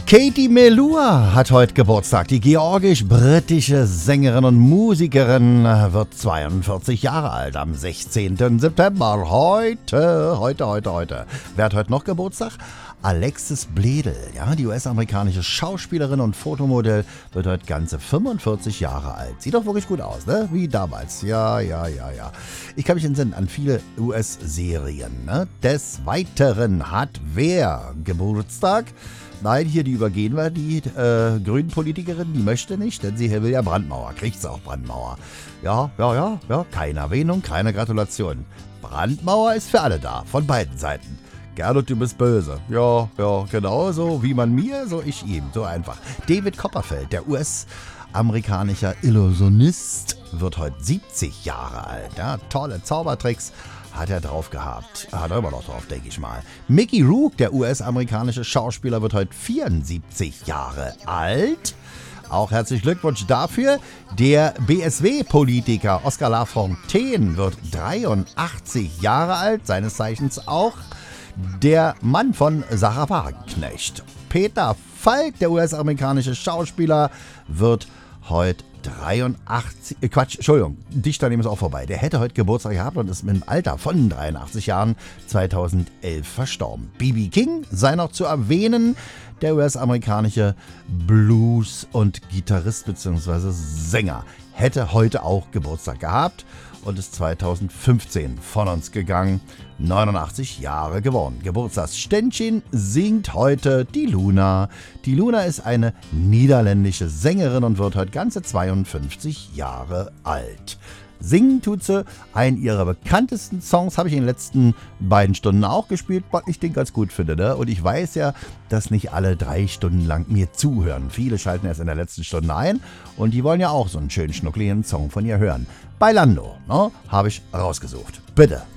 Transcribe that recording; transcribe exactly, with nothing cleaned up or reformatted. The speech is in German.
Katie Melua hat heute Geburtstag. Die georgisch-britische Sängerin und Musikerin wird zweiundvierzig Jahre alt am sechzehnten September. Heute, heute, heute, heute. Wer hat heute noch Geburtstag? Alexis Bledel, ja, die U S-amerikanische Schauspielerin und Fotomodell, wird heute ganze fünfundvierzig Jahre alt. Sieht doch wirklich gut aus, ne? Wie damals. Ja, ja, ja, ja. Ich kann mich entsinnen an viele U S-Serien, ne? Des Weiteren hat wer Geburtstag? Nein, hier, die übergehen wir, die äh, grünen Politikerin, die möchte nicht, denn sie will ja Brandmauer, kriegt sie auch Brandmauer. Ja, ja, ja, ja, keine Erwähnung, keine Gratulation. Brandmauer ist für alle da, von beiden Seiten. Gernot, du bist böse. Ja, ja, genau so wie man mir, so ich ihm, so einfach. David Copperfield, der U S-amerikanischer Illusionist, wird heute siebzig Jahre alt. Ja, tolle Zaubertricks hat er drauf gehabt. Hat er immer noch drauf, denke ich mal. Mickey Rourke, der U S-amerikanische Schauspieler, wird heute vierundsiebzig Jahre alt. Auch herzlichen Glückwunsch dafür. Der B S W-Politiker Oskar Lafontaine wird dreiundachtzig Jahre alt, seines Zeichens auch der Mann von Sarah Wagenknecht. Peter Falk, der U S-amerikanische Schauspieler, wird heute dreiundachtzig, äh Quatsch, Entschuldigung, Dichter nehmen es auch vorbei. Der hätte heute Geburtstag gehabt und ist mit dem Alter von dreiundachtzig Jahren zweitausendelf verstorben. B B King sei noch zu erwähnen, der U S-amerikanische Blues- und Gitarrist bzw. Sänger, hätte heute auch Geburtstag gehabt und ist zweitausendfünfzehn von uns gegangen. neunundachtzig Jahre geworden. Geburtstagsständchen singt heute die Luna. Die Luna ist eine niederländische Sängerin und wird heute ganze zweiundfünfzig Jahre alt. Singen tut sie einen ihrer bekanntesten Songs, habe ich in den letzten beiden Stunden auch gespielt, was ich den ganz gut finde. Ne? Und ich weiß ja, dass nicht alle drei Stunden lang mir zuhören. Viele schalten erst in der letzten Stunde ein und die wollen ja auch so einen schönen schnuckligen Song von ihr hören. Bailando, ne? Habe ich rausgesucht. Bitte.